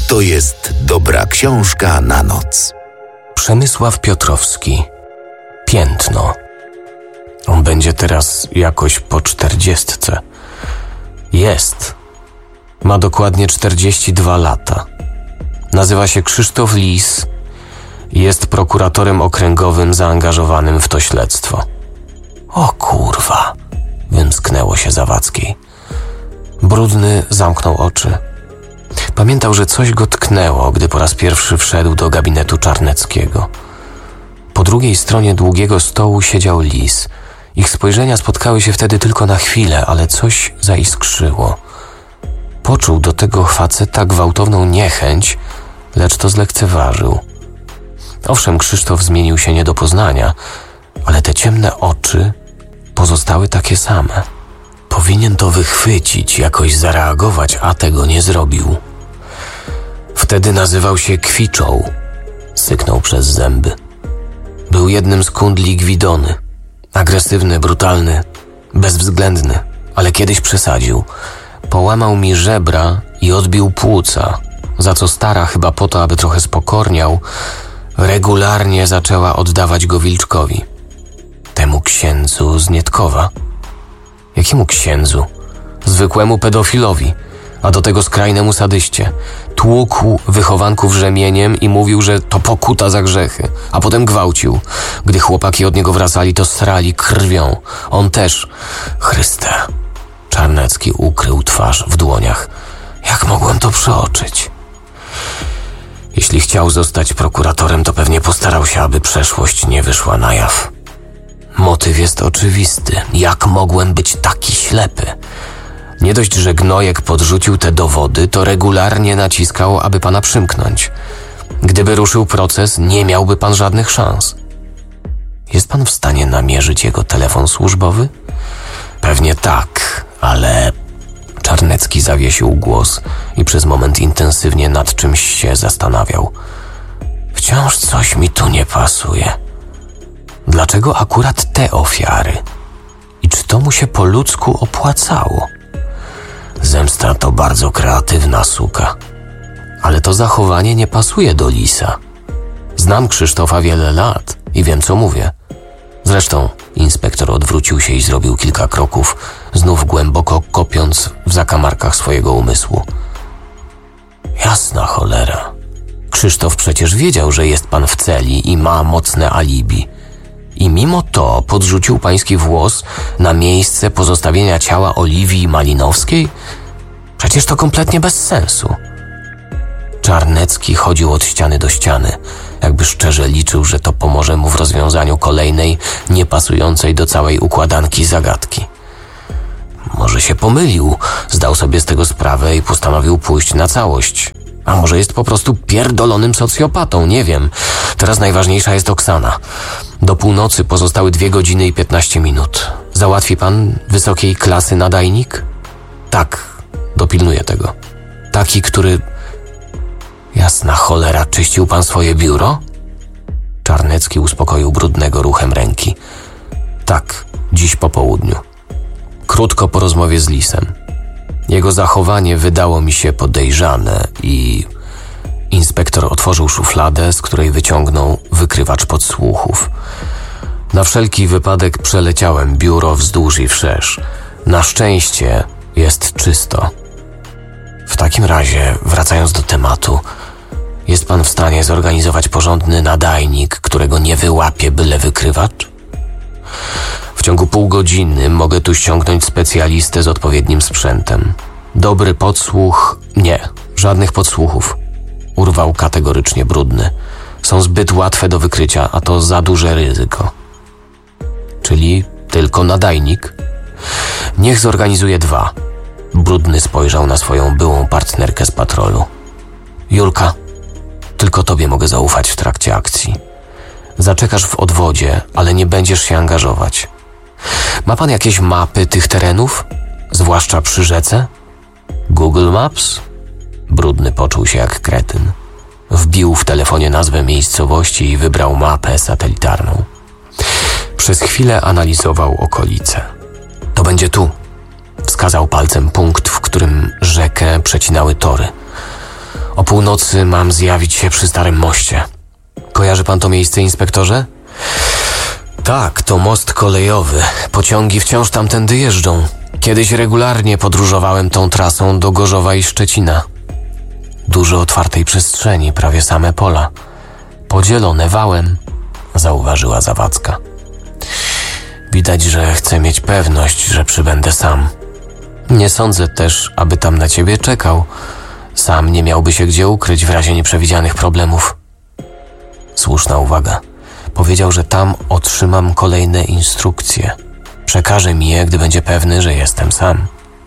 to jest dobra książka na noc. Przemysław Piotrowski. Piętno. On będzie teraz jakoś po 40. Jest. Ma dokładnie 42 lata. Nazywa się Krzysztof Lis. Jest prokuratorem okręgowym zaangażowanym w to śledztwo. O kurwa, wymsknęło się Zawadzkiej. Brudny zamknął oczy. Pamiętał, że coś go tknęło, gdy po raz pierwszy wszedł do gabinetu Czarneckiego. Po drugiej stronie długiego stołu siedział Lis. Ich spojrzenia spotkały się wtedy tylko na chwilę, ale coś zaiskrzyło. Poczuł do tego faceta gwałtowną niechęć, lecz to zlekceważył. Owszem, Krzysztof zmienił się nie do poznania, ale te ciemne oczy pozostały takie same. Powinien to wychwycić, jakoś zareagować, a tego nie zrobił. Wtedy nazywał się Kwiczą. Syknął przez zęby. Był jednym z kundli Gwidony. Agresywny, brutalny, bezwzględny, ale kiedyś przesadził. Połamał mi żebra i odbił płuca, za co stara, chyba po to, aby trochę spokorniał, regularnie zaczęła oddawać go Wilczkowi. Temu księdzu z Nietkowa. Jakiemu księdzu? Zwykłemu pedofilowi, a do tego skrajnemu sadyście. Tłukł wychowanków rzemieniem i mówił, że to pokuta za grzechy, a potem gwałcił. Gdy chłopaki od niego wracali, to srali krwią. On też. Chryste. Czarnecki ukrył twarz w dłoniach. Jak mogłem to przeoczyć? Jeśli chciał zostać prokuratorem, to pewnie postarał się, aby przeszłość nie wyszła na jaw. Motyw jest oczywisty. Jak mogłem być taki ślepy? Nie dość, że gnojek podrzucił te dowody, to regularnie naciskał, aby pana przymknąć. Gdyby ruszył proces, nie miałby pan żadnych szans. Jest pan w stanie namierzyć jego telefon służbowy? Pewnie tak, ale... Czarnecki zawiesił głos i przez moment intensywnie nad czymś się zastanawiał. Wciąż coś mi tu nie pasuje. Dlaczego akurat te ofiary? I czy to mu się po ludzku opłacało? Zemsta to bardzo kreatywna suka. Ale to zachowanie nie pasuje do Lisa. Znam Krzysztofa wiele lat i wiem, co mówię. Zresztą inspektor odwrócił się i zrobił kilka kroków, znów głęboko kopiąc w zakamarkach swojego umysłu. Jasna cholera. Krzysztof przecież wiedział, że jest pan w celi i ma mocne alibi. I mimo to podrzucił pański włos na miejsce pozostawienia ciała Oliwii Malinowskiej? Przecież to kompletnie bez sensu. Czarnecki chodził od ściany do ściany, jakby szczerze liczył, że to pomoże mu w rozwiązaniu kolejnej, niepasującej do całej układanki zagadki. Może się pomylił, zdał sobie z tego sprawę i postanowił pójść na całość. A może jest po prostu pierdolonym socjopatą, nie wiem. Teraz najważniejsza jest Oksana. Do północy pozostały 2 godziny i 15 minut. Załatwi pan wysokiej klasy nadajnik? Tak, dopilnuję tego. Taki, który... Jasna cholera, czyścił pan swoje biuro? Czarnecki uspokoił Brudnego ruchem ręki. Tak, dziś po południu. Krótko po rozmowie z Lisem. Jego zachowanie wydało mi się podejrzane i... Inspektor otworzył szufladę, z której wyciągnął wykrywacz podsłuchów. Na wszelki wypadek przeleciałem biuro wzdłuż i wszerz. Na szczęście jest czysto. W takim razie, wracając do tematu, jest pan w stanie zorganizować porządny nadajnik, którego nie wyłapie byle wykrywacz? W ciągu pół godziny mogę tu ściągnąć specjalistę z odpowiednim sprzętem. Dobry podsłuch... Nie, żadnych podsłuchów. Urwał kategorycznie Brudny. Są zbyt łatwe do wykrycia, a to za duże ryzyko. Czyli tylko nadajnik? Niech zorganizuje 2. Brudny spojrzał na swoją byłą partnerkę z patrolu. Julka, tylko tobie mogę zaufać w trakcie akcji. Zaczekasz w odwodzie, ale nie będziesz się angażować. Ma pan jakieś mapy tych terenów? Zwłaszcza przy rzece? Google Maps? Brudny poczuł się jak kretyn. Wbił w telefonie nazwę miejscowości i wybrał mapę satelitarną. Przez chwilę analizował okolice. To będzie tu. Wskazał palcem punkt, w którym rzekę przecinały tory. O północy mam zjawić się przy Starym Moście. Kojarzy pan to miejsce, inspektorze? Tak, to most kolejowy. Pociągi wciąż tamtędy jeżdżą. Kiedyś regularnie podróżowałem tą trasą do Gorzowa i Szczecina. Dużo otwartej przestrzeni, prawie same pola. Podzielone wałem, zauważyła Zawadzka. Widać, że chce mieć pewność, że przybędę sam. Nie sądzę też, aby tam na ciebie czekał. Sam nie miałby się gdzie ukryć w razie nieprzewidzianych problemów. Słuszna uwaga. Powiedział, że tam otrzymam kolejne instrukcje. Przekaże mi je, gdy będzie pewny, że jestem sam.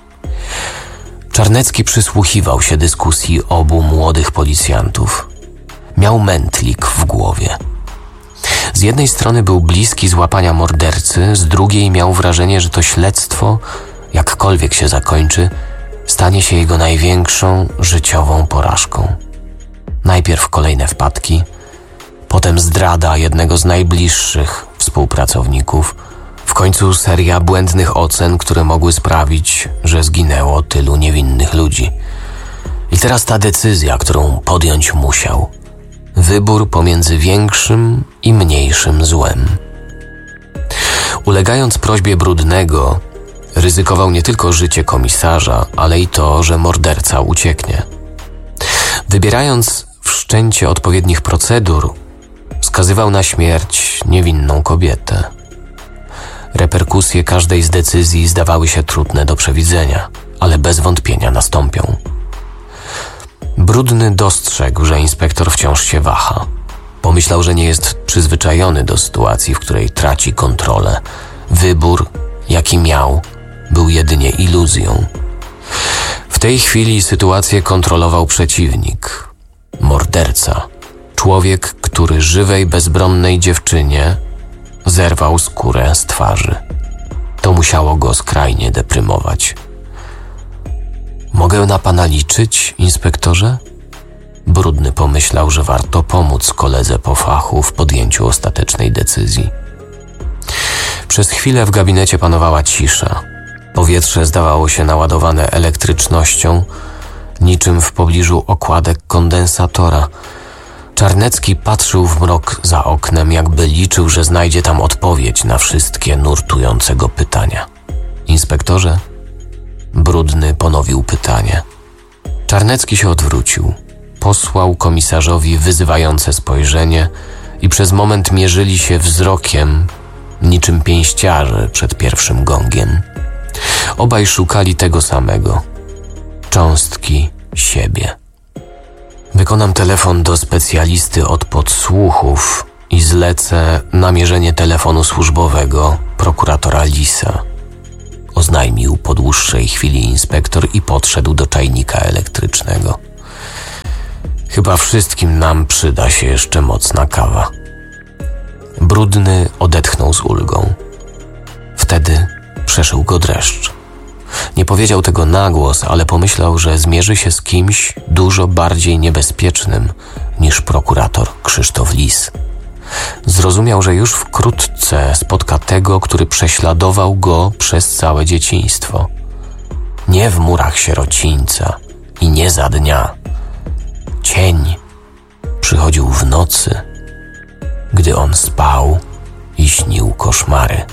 Czarnecki przysłuchiwał się dyskusji obu młodych policjantów. Miał mętlik w głowie. Z jednej strony był bliski złapania mordercy, z drugiej miał wrażenie, że to śledztwo, jakkolwiek się zakończy, stanie się jego największą życiową porażką. Najpierw kolejne wpadki, potem zdrada jednego z najbliższych współpracowników, w końcu seria błędnych ocen, które mogły sprawić, że zginęło tylu niewinnych ludzi. I teraz ta decyzja, którą podjąć musiał. Wybór pomiędzy większym i mniejszym złem. Ulegając prośbie Brudnego, ryzykował nie tylko życie komisarza, ale i to, że morderca ucieknie. Wybierając wszczęcie odpowiednich procedur, skazywał na śmierć niewinną kobietę. Reperkusje każdej z decyzji zdawały się trudne do przewidzenia, ale bez wątpienia nastąpią. Brudny dostrzegł, że inspektor wciąż się waha. Pomyślał, że nie jest przyzwyczajony do sytuacji, w której traci kontrolę. Wybór, jaki miał, był jedynie iluzją. W tej chwili sytuację kontrolował przeciwnik. Morderca. Człowiek, który żywej, bezbronnej dziewczynie zerwał skórę z twarzy. To musiało go skrajnie deprymować. Mogę na pana liczyć, inspektorze? Brudny pomyślał, że warto pomóc koledze po fachu w podjęciu ostatecznej decyzji. Przez chwilę w gabinecie panowała cisza. Powietrze zdawało się naładowane elektrycznością, niczym w pobliżu okładek kondensatora. Czarnecki patrzył w mrok za oknem, jakby liczył, że znajdzie tam odpowiedź na wszystkie nurtujące go pytania. Inspektorze? Brudny ponowił pytanie. Czarnecki się odwrócił. Posłał komisarzowi wyzywające spojrzenie i przez moment mierzyli się wzrokiem, niczym pięściarze przed pierwszym gongiem. Obaj szukali tego samego. Cząstki siebie. Wykonam telefon do specjalisty od podsłuchów i zlecę namierzenie telefonu służbowego prokuratora Lisa. Oznajmił po dłuższej chwili inspektor i podszedł do czajnika elektrycznego. Chyba wszystkim nam przyda się jeszcze mocna kawa. Brudny odetchnął z ulgą. Wtedy przeszył go dreszcz. Nie powiedział tego na głos, ale pomyślał, że zmierzy się z kimś dużo bardziej niebezpiecznym niż prokurator Krzysztof Lis. Zrozumiał, że już wkrótce spotka tego, który prześladował go przez całe dzieciństwo. Nie w murach sierocińca i nie za dnia. Cień przychodził w nocy, gdy on spał i śnił koszmary.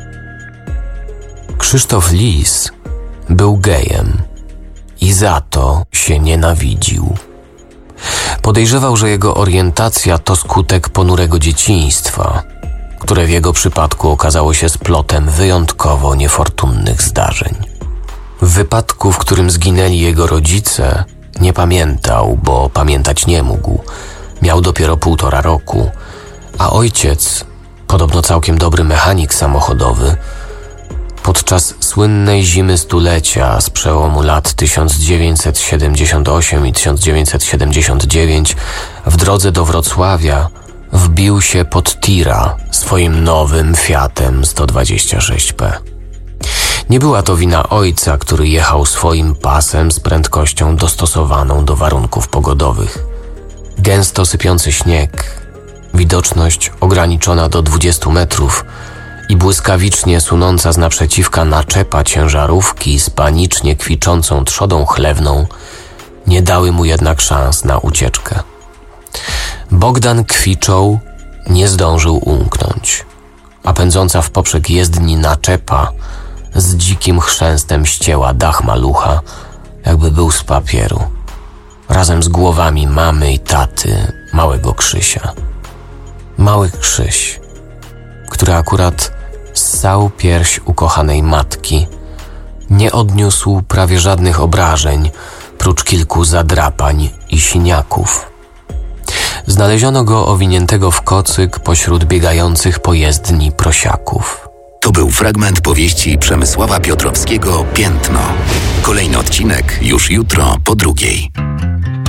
Krzysztof Lis był gejem i za to się nienawidził. Podejrzewał, że jego orientacja to skutek ponurego dzieciństwa, które w jego przypadku okazało się splotem wyjątkowo niefortunnych zdarzeń. W wypadku, w którym zginęli jego rodzice, nie pamiętał, bo pamiętać nie mógł. Miał dopiero 1,5 roku, a ojciec, podobno całkiem dobry mechanik samochodowy, podczas słynnej zimy stulecia z przełomu lat 1978 i 1979 w drodze do Wrocławia wbił się pod tira swoim nowym Fiatem 126P. Nie była to wina ojca, który jechał swoim pasem z prędkością dostosowaną do warunków pogodowych. Gęsto sypiący śnieg, widoczność ograniczona do 20 metrów i błyskawicznie sunąca z naprzeciwka naczepa ciężarówki z panicznie kwiczącą trzodą chlewną nie dały mu jednak szans na ucieczkę. Bogdan Kwiczoł nie zdążył umknąć, a pędząca w poprzek jezdni naczepa z dzikim chrzęstem ścięła dach malucha, jakby był z papieru, razem z głowami mamy i taty małego Krzysia. Mały Krzyś, który akurat ssał pierś ukochanej matki, nie odniósł prawie żadnych obrażeń, prócz kilku zadrapań i siniaków. Znaleziono go owiniętego w kocyk pośród biegających po jezdni prosiaków. To był fragment powieści Przemysława Piotrowskiego Piętno. Kolejny odcinek już jutro po 2:00.